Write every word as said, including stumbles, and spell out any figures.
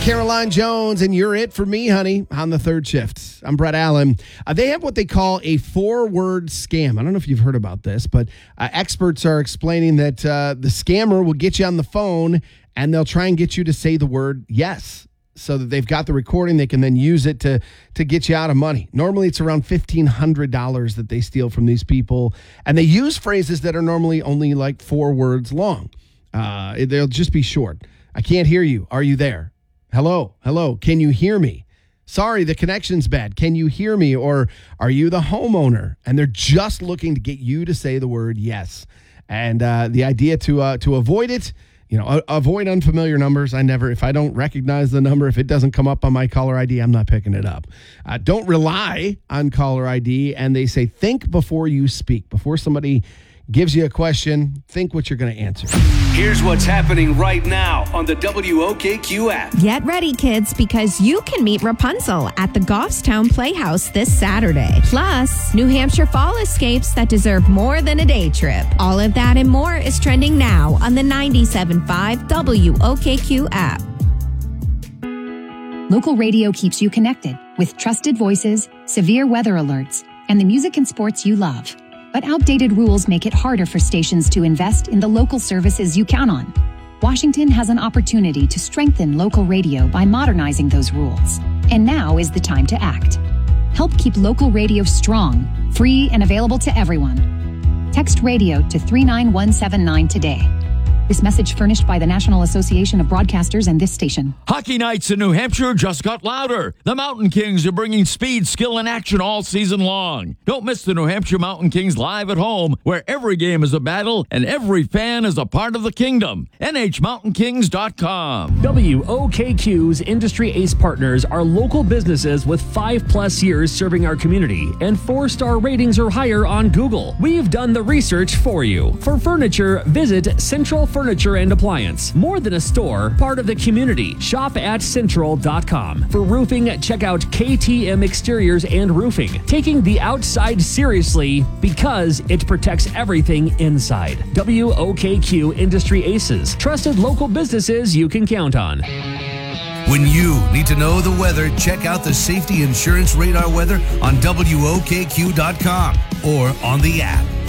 Caroline Jones, and you're it for me, honey, on the third shift. I'm Brett Allen. Uh, they have what they call a four-word scam. I don't know if you've heard about this, but uh, experts are explaining that uh, the scammer will get you on the phone, and they'll try and get you to say the word yes, so that they've got the recording. They can then use it to, to get you out of money. Normally, it's around fifteen hundred dollars that they steal from these people, and they use phrases that are normally only like four words long. Uh, they'll just be short. I can't hear you. Are you there? Hello, hello, can you hear me? Sorry, the connection's bad. Can you hear me? Or are you the homeowner? And they're just looking to get you to say the word yes. And uh, the idea to uh, to avoid it, you know, a- avoid unfamiliar numbers. I never, if I don't recognize the number, if it doesn't come up on my caller I D, I'm not picking it up. Uh, don't rely on caller I D. And they say, think before you speak. Before somebody gives you a question, think what you're going to answer. Here's what's happening right now on the W O K Q app. Get ready, kids, because you can meet Rapunzel at the Goffstown Playhouse this Saturday. Plus, New Hampshire fall escapes that deserve more than a day trip. All of that and more is trending now on the ninety-seven point five W O K Q app. Local radio keeps you connected with trusted voices, severe weather alerts, and the music and sports you love. But outdated rules make it harder for stations to invest in the local services you count on. Washington has an opportunity to strengthen local radio by modernizing those rules. And now is the time to act. Help keep local radio strong, free, and available to everyone. Text radio to three nine one seven nine today. This message furnished by the National Association of Broadcasters and this station. Hockey nights in New Hampshire just got louder. The Mountain Kings are bringing speed, skill, and action all season long. Don't miss the New Hampshire Mountain Kings live at home, where every game is a battle and every fan is a part of the kingdom. N H mountain kings dot com. W O K Q's Industry Ace Partners are local businesses with five plus years serving our community and four-star ratings or higher on Google. We've done the research for you. For furniture, visit Central Furniture and Appliance. More than a store, part of the community. Shop at central dot com. For roofing, check out K T M Exteriors and Roofing. Taking the outside seriously because it protects everything inside. W O K Q Industry Aces. Trusted local businesses you can count on. When you need to know the weather, check out the Safety Insurance Radar weather on W O K Q dot com or on the app.